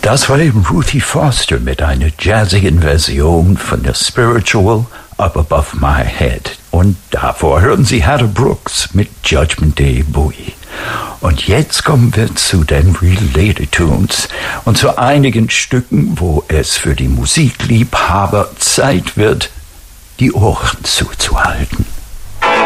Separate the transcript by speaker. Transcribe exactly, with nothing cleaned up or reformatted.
Speaker 1: Das war eben Ruthie Foster mit einer jazzigen Version von der Spiritual Up Above My Head. Und davor hören Sie Heather Brooks mit Judgment Day Bowie. Und jetzt kommen wir zu den Related Tunes und zu einigen Stücken, wo es für die Musikliebhaber Zeit wird, die Ohren zuzuhalten.